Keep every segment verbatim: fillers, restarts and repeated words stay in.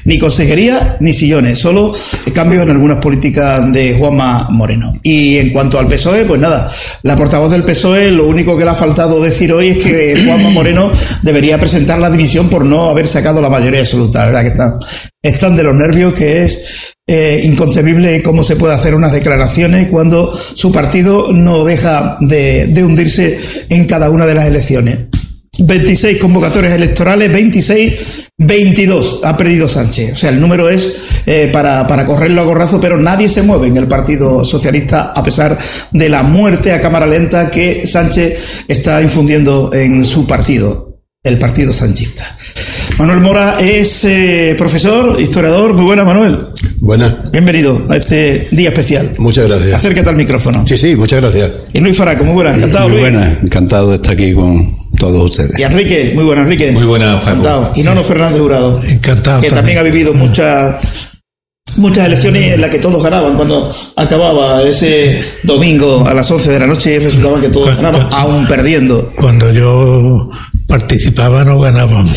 ni consejería ni sillones, solo cambios en algunas políticas de Juanma Moreno. Y en cuanto al P S O E, pues nada, la portavoz del P S O E, lo único que le ha faltado decir hoy es que Juanma Moreno debería presentar la dimisión por no haber sacado la mayoría absoluta. La verdad que están, están de los nervios, que es eh, inconcebible cómo se puede hacer unas declaraciones cuando su partido no deja de, de hundirse en cada una de las elecciones. veintiséis convocatorias electorales, veintiséis, veintidós ha perdido Sánchez. O sea, el número es eh, para, para correrlo a gorrazo, pero nadie se mueve en el Partido Socialista a pesar de la muerte a cámara lenta que Sánchez está infundiendo en su partido, el Partido Sanchista. Manuel Mora es eh, profesor, historiador. Muy buena, Manuel. Buenas. Bienvenido a este día especial. Muchas gracias. Acércate al micrófono. Sí, sí, muchas gracias. Y Luis Faraco, muy buena. Encantado, muy Luis. Muy buena, encantado de estar aquí con todos ustedes. Y Enrique, muy buena, Enrique. Muy buena, Paco. Encantado. Y Nono Fernández Jurado. Encantado. Que también, también ha vivido muchas muchas elecciones en las que todos ganaban. Cuando acababa ese domingo a las once de la noche, resultaba que todos cuando, ganaban, aún perdiendo. Cuando yo participaba no ganábamos.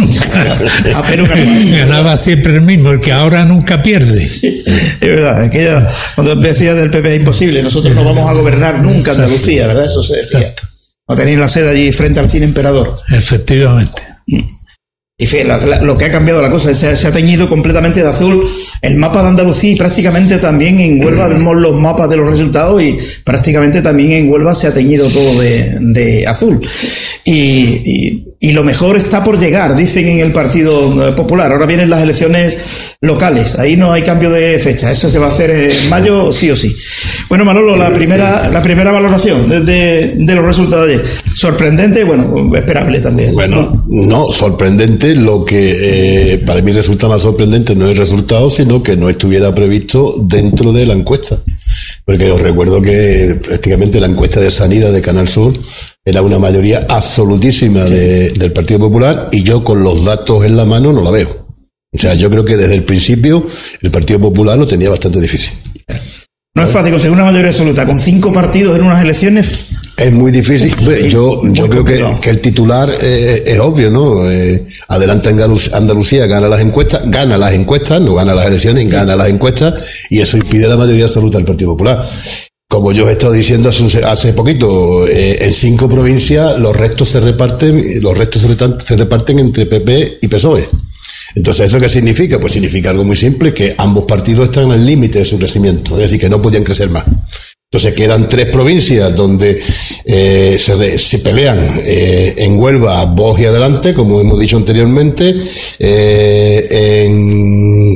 Apenas ganaba. Ganaba siempre el mismo, el que ahora nunca pierde. Sí, es verdad, es que ya, cuando decía del P P es imposible, nosotros no vamos a gobernar nunca Andalucía, ¿verdad? Eso se decía. Exacto. No tenéis la sede allí frente al Cine Emperador. Efectivamente. Y fe, la, la, lo que ha cambiado la cosa, se, se ha teñido completamente de azul el mapa de Andalucía, y prácticamente también en Huelva vemos los mapas de los resultados, y prácticamente también en Huelva se ha teñido todo de, de azul. Y, y, y lo mejor está por llegar, dicen en el Partido Popular. Ahora vienen las elecciones locales, ahí no hay cambio de fecha, eso se va a hacer en mayo sí o sí. Bueno, Manolo, la primera la primera valoración de, de, de los resultados de ayer. Sorprendente, bueno, esperable también. Bueno, no, no sorprendente. Lo que eh, para mí resulta más sorprendente no es el resultado, sino que no estuviera previsto dentro de la encuesta. Porque os recuerdo que prácticamente la encuesta de sanidad de Canal Sur era una mayoría absolutísima de, del Partido Popular, y yo con los datos en la mano no la veo. O sea, yo creo que desde el principio el Partido Popular lo tenía bastante difícil. No es fácil conseguir una mayoría absoluta con cinco partidos en unas elecciones. Es muy difícil. Yo, yo creo que, que el titular eh, es obvio, ¿no? Eh, adelanta Andalucía, gana las encuestas, gana las encuestas, no gana las elecciones, gana las encuestas, y eso impide la mayoría absoluta del Partido Popular. Como yo he estado diciendo hace, hace poquito, eh, en cinco provincias los restos se reparten, los restos se, retan, se reparten entre P P y P S O E. Entonces, ¿eso qué significa? Pues significa algo muy simple, que ambos partidos están en el límite de su crecimiento, es decir, que no podían crecer más. Entonces quedan tres provincias donde eh, se, se pelean, eh, en Huelva, Vox y Adelante, como hemos dicho anteriormente, eh, en,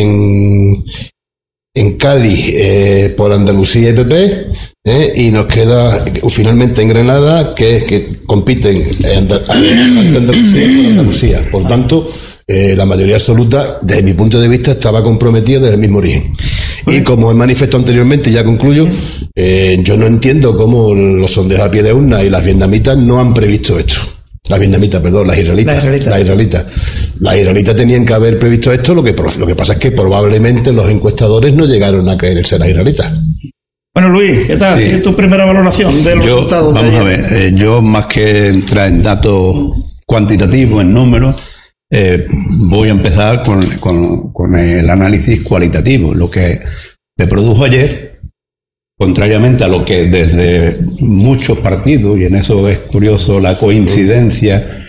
en, en Cádiz eh, por Andalucía y P P, eh, y nos queda finalmente en Granada, que es que compiten Andalucía y Andalucía. Por tanto, eh, la mayoría absoluta, desde mi punto de vista, estaba comprometida desde el mismo origen. Y como he manifestado anteriormente, y ya concluyo, eh, yo no entiendo cómo los sondeos a pie de urna y las vietnamitas no han previsto esto. Las vietnamitas, perdón, las israelitas. Las israelitas. Las israelitas. Las israelitas tenían que haber previsto esto, lo que, lo que pasa es que probablemente los encuestadores no llegaron a creerse las israelitas. Bueno, Luis, ¿qué tal? Sí. ¿Qué es tu primera valoración de los yo, resultados de Vamos ayer? a ver, eh, yo más que entrar en datos cuantitativos, en números, eh, voy a empezar con, con, con el análisis cualitativo. Lo que se produjo ayer, contrariamente a lo que desde muchos partidos, y en eso es curioso la coincidencia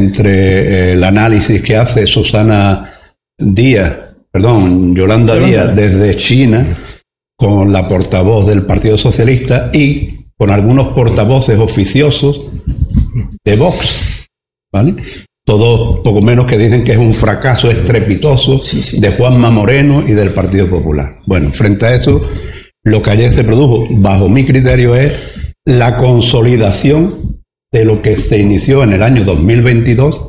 entre el análisis que hace Susana Díaz, perdón, Yolanda, Yolanda Díaz desde China, con la portavoz del Partido Socialista y con algunos portavoces oficiosos de Vox, ¿vale? Todos poco menos que dicen que es un fracaso estrepitoso sí, sí. de Juanma Moreno y del Partido Popular. Bueno, frente a eso, lo que ayer se produjo, bajo mi criterio, es la consolidación de lo que se inició en el año dos mil veintidós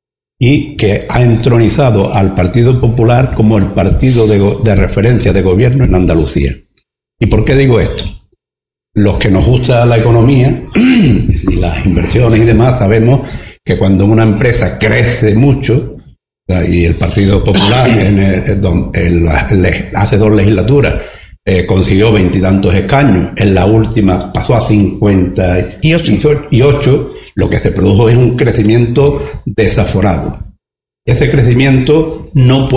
y que ha entronizado al Partido Popular como el partido de, de referencia de gobierno en Andalucía. ¿Y por qué digo esto? Los que nos gusta la economía y las inversiones y demás sabemos que cuando una empresa crece mucho, y el Partido Popular en el, en el, en hace dos legislaturas eh, consiguió veintitantos escaños, en la última pasó a cincuenta y ocho, lo que se produjo es un crecimiento desaforado. Ese crecimiento no puede